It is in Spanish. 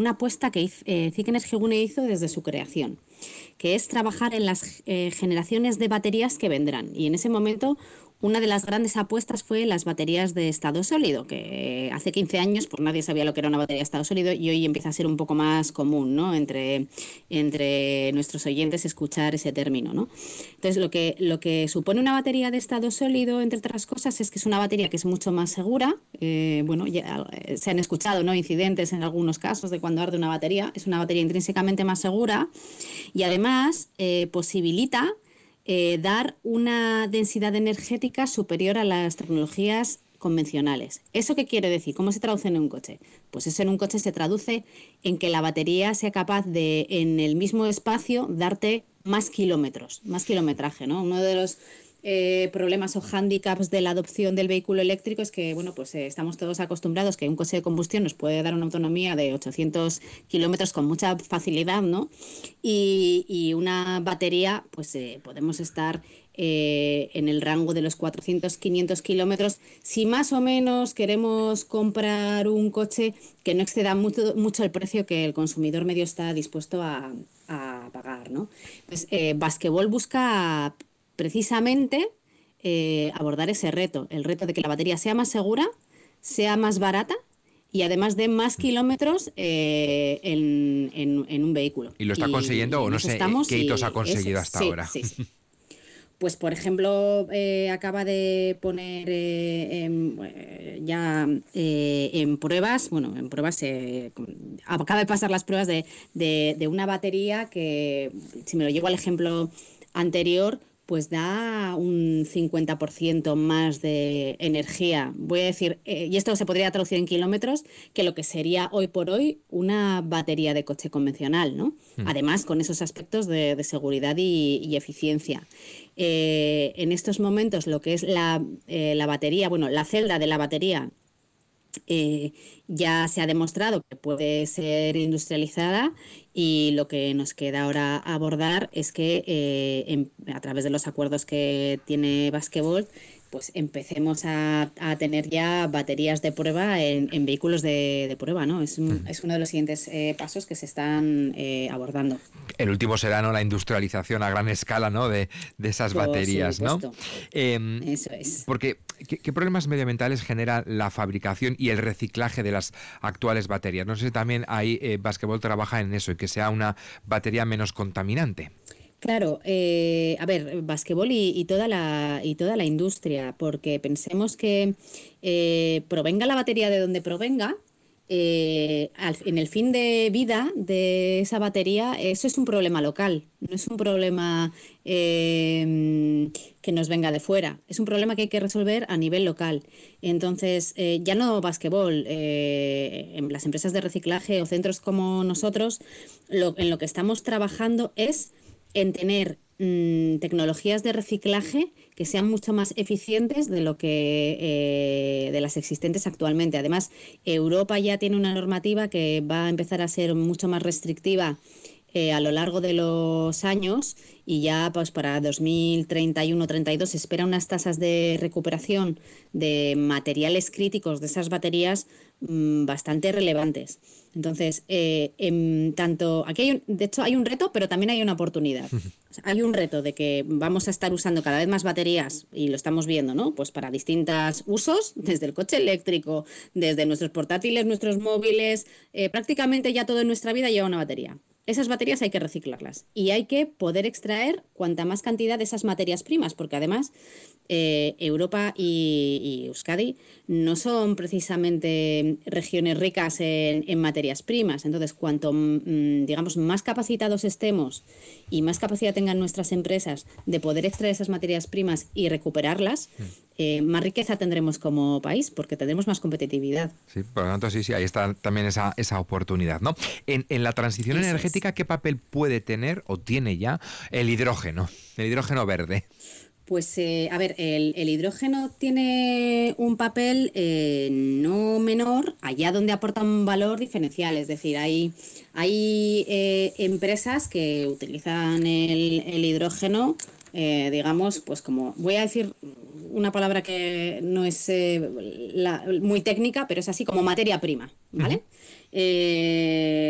una apuesta que CIC Energigune hizo desde su creación, que es trabajar en las generaciones de baterías que vendrán. Y en ese momento una de las grandes apuestas fue las baterías de estado sólido, que hace 15 años pues nadie sabía lo que era una batería de estado sólido y hoy empieza a ser un poco más común, ¿no? Entre nuestros oyentes escuchar ese término, ¿no? Entonces lo que supone una batería de estado sólido, entre otras cosas, es que es una batería que es mucho más segura. Bueno, ya se han escuchado, ¿no?, incidentes en algunos casos de cuando arde una batería. Es una batería intrínsecamente más segura y además posibilita dar una densidad energética superior a las tecnologías convencionales. ¿Eso qué quiere decir? ¿Cómo se traduce en un coche? Pues eso en un coche se traduce en que la batería sea capaz de, en el mismo espacio, darte más kilómetros, más kilometraje, ¿no? Uno de los problemas o hándicaps de la adopción del vehículo eléctrico es que, bueno, pues estamos todos acostumbrados que un coche de combustión nos puede dar una autonomía de 800 kilómetros con mucha facilidad, ¿no? Y una batería, pues podemos estar en el rango de los 400, 500 kilómetros, si más o menos queremos comprar un coche que no exceda mucho el precio que el consumidor medio está dispuesto a pagar, ¿no? Pues Basquevolt busca precisamente abordar ese reto, el reto de que la batería sea más segura, sea más barata y además de más kilómetros en un vehículo. ¿Y lo está consiguiendo o no sé qué hitos ha conseguido hasta ahora? Sí. Pues, por ejemplo, acaba de poner ya en pruebas, acaba de pasar las pruebas de una batería que, si me lo llevo al ejemplo anterior, pues da un 50% más de energía, voy a decir, y esto se podría traducir en kilómetros, que lo que sería hoy por hoy una batería de coche convencional, ¿no? Además, con esos aspectos de seguridad y eficiencia. En estos momentos, lo que es la batería, bueno, la celda de la batería, ya se ha demostrado que puede ser industrializada y lo que nos queda ahora abordar es que a través de los acuerdos que tiene Basquevolt, pues empecemos a tener ya baterías de prueba en vehículos de prueba, ¿no? Es uno de los siguientes pasos que se están abordando. El último será, ¿no?, la industrialización a gran escala, ¿no?, de esas baterías, ¿no? Eso es. Porque ¿qué problemas medioambientales genera la fabricación y el reciclaje de las actuales baterías? No sé si también ahí Basquevolt trabaja en eso, en que sea una batería menos contaminante. Claro, a ver, Basquevolt y toda la industria, porque pensemos que provenga la batería de donde provenga, en el fin de vida de esa batería, eso es un problema local, no es un problema que nos venga de fuera, es un problema que hay que resolver a nivel local. Entonces, ya no Basquevolt, en las empresas de reciclaje o centros como nosotros, en lo que estamos trabajando es en tener tecnologías de reciclaje que sean mucho más eficientes de lo que de las existentes actualmente. Además, Europa ya tiene una normativa que va a empezar a ser mucho más restrictiva a lo largo de los años y ya pues para 2031-32 se espera unas tasas de recuperación de materiales críticos de esas baterías bastante relevantes. Entonces, tanto aquí de hecho hay un reto, pero también hay una oportunidad. O sea, hay un reto de que vamos a estar usando cada vez más baterías y lo estamos viendo, ¿no? Pues para distintos usos, desde el coche eléctrico, desde nuestros portátiles, nuestros móviles, prácticamente ya todo en nuestra vida lleva una batería. Esas baterías hay que reciclarlas y hay que poder extraer cuanta más cantidad de esas materias primas, porque además Europa y Euskadi no son precisamente regiones ricas en materias primas. Entonces, cuanto digamos más capacitados estemos y más capacidad tengan nuestras empresas de poder extraer esas materias primas y recuperarlas, más riqueza tendremos como país, porque tendremos más competitividad. Sí, por lo tanto, sí, ahí está también esa oportunidad, ¿no? En la transición energética, ¿qué papel puede tener o tiene ya el hidrógeno verde? Pues, a ver, el hidrógeno tiene un papel no menor allá donde aporta un valor diferencial. Es decir, hay empresas que utilizan el hidrógeno, digamos, pues como, voy a decir una palabra que no es muy técnica, pero es así como materia prima, ¿vale?